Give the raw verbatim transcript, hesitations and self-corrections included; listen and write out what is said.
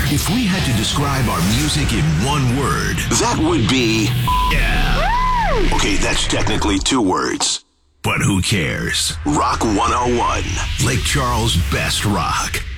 If we had to describe our music in one word, that would be... Yeah. Okay, that's technically two words. But who cares? Rock one oh one. Lake Charles' best rock.